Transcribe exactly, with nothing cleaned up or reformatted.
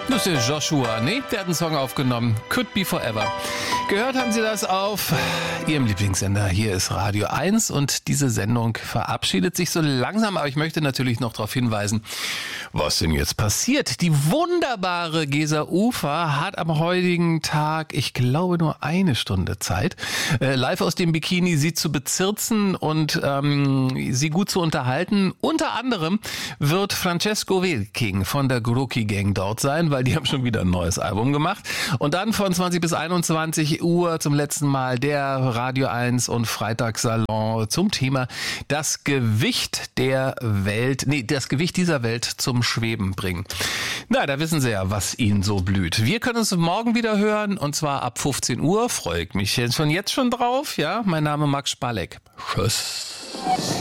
Das ist Joshua, ne? Der hat einen Song aufgenommen. Could Be Forever. Gehört haben Sie das auf Ihrem Lieblingssender. Hier ist Radio eins und diese Sendung verabschiedet sich so langsam. Aber ich möchte natürlich noch darauf hinweisen, was denn jetzt passiert. Die wunderbare Gesa Ufer hat am heutigen Tag, ich glaube, nur eine Stunde Zeit, äh, live aus dem Bikini sie zu bezirzen und ähm, sie gut zu unterhalten. Unter anderem wird Francesco Wilking von der Grucki Gang dort sein, weil die haben schon wieder ein neues Album gemacht. Und dann von zwanzig bis einundzwanzig Uhr zum letzten Mal der Radio eins und Freitagssalon zum Thema das Gewicht der Welt, nee, das Gewicht dieser Welt zum Schweben bringen. Na, da wissen Sie ja, was Ihnen so blüht. Wir können uns morgen wieder hören und zwar ab fünfzehn Uhr. Freue ich mich jetzt schon jetzt schon drauf. Ja, mein Name Max Spalek. Tschüss.